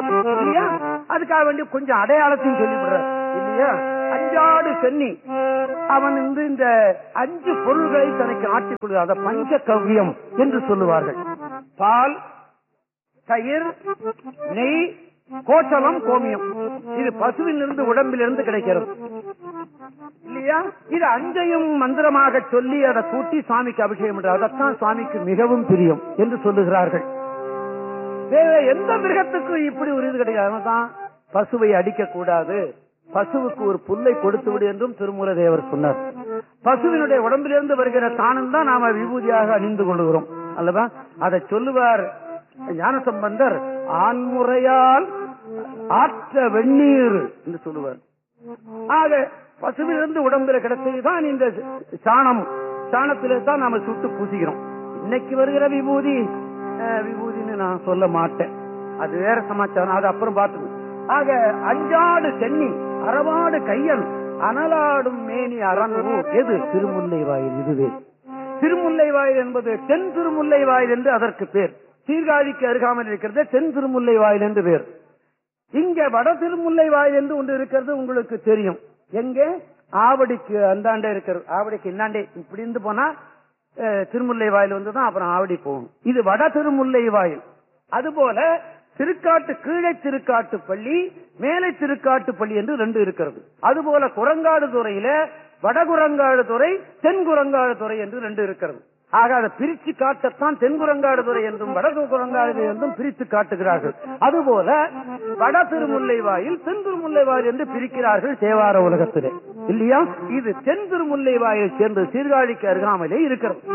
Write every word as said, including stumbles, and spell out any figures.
இல்லையா? அதுக்காக வேண்டி கொஞ்சம் அடையாளத்தையும் சொல்லிவிடுற இல்லையா? அஞ்சாடு சென்னி அவன் வந்து இந்த அஞ்சு பொருள்களை தனக்கு ஆட்டிக் கொள்வது அதை பஞ்ச கவ்யம் என்று சொல்லுவார்கள். பால், தயிர், நெய், கோச்சலம், கோமியம். இது பசுவிலிருந்து உடம்பிலிருந்து கிடைக்கிறது இல்லையா? இது அஞ்சையும் மந்திரமாக சொல்லி அதை கூட்டி சுவாமிக்கு அபிஷேகம் பண்ற அதைத்தான் சுவாமிக்கு மிகவும் பிரியம் என்று சொல்லுகிறார்கள். வேற எந்த மிருகத்துக்கும் இப்படி ஒரு இது கிடையாது. தான் பசுவை அடிக்க கூடாது, பசுவுக்கு ஒரு புல்லை கொடுத்து விடு என்றும் திருமூல தேவர் சொன்னார். பசுவினுடைய உடம்பிலிருந்து வருகிற தானம் தான் நாம விபூதியாக அணிந்து கொள்கிறோம் அல்லவா? அதை சொல்லுவார் ஞானசம்பந்தர். ஆண்முறையால் ஆற்ற வெந்நீர் என்று சொல்லுவார். ஆக பசுவிலிருந்து உடம்பில் கிடைத்ததுதான் இந்த சாணம். சாணத்திலே தான் நாம சுட்டு பூசிக்கிறோம். இன்னைக்கு வருகிற விபூதி விபூதின்னு நான் சொல்ல மாட்டேன், அது வேற சமாச்சாரம், அது அப்புறம் பார்த்துக்கணும். ஆக அஞ்சாடு சென்னி, அறவாடு கையன், அனலாடும் மேனி அரங்கு எது? திருமுல்லை வாயில். இதுவே திருமுல்லை வாயில் என்பது தென் திருமுல்லை வாயில் என்று அதற்கு பேர். சீர்காழிக்கு அருகாமல் இருக்கிறது தென் திருமுல்லை வாயில் என்று பேர். இங்க வட திருமுல்லை வாயில் என்று ஒன்று இருக்கிறது, உங்களுக்கு தெரியும். எங்கே? ஆவடிக்கு அந்தாண்டே இருக்கிறது. ஆவடிக்கு இன்னாண்டே இப்படி இருந்து போனா திருமுல்லை வாயில் வந்துதான் அப்புறம் ஆவடி போகும். இது வட திருமுல்லை வாயில். அதுபோல திருக்காட்டு கீழே திருக்காட்டு பள்ளி, மேலை திருக்காட்டு பள்ளி என்று ரெண்டு இருக்கிறது. அதுபோல குரங்காடு துறையில வடகுரங்காடு துறை, தென்குரங்காடு துறை என்று ரெண்டு இருக்கிறது. ஆக அதை பிரித்து காட்டத்தான் தென்குரங்காடு துறை என்றும் வடகு குரங்காடு என்றும் பிரித்து காட்டுகிறார்கள். அதுபோல வட திருமுல்லை வாயில், தென் திருமுல்லை வாயில் என்று பிரிக்கிறார்கள் தேவார உலகத்திலே இல்லையா? இது தென் திருமுல்லை வாயில் சேர்ந்து சீர்காழிக்கு அருகாமலே இருக்கிறது.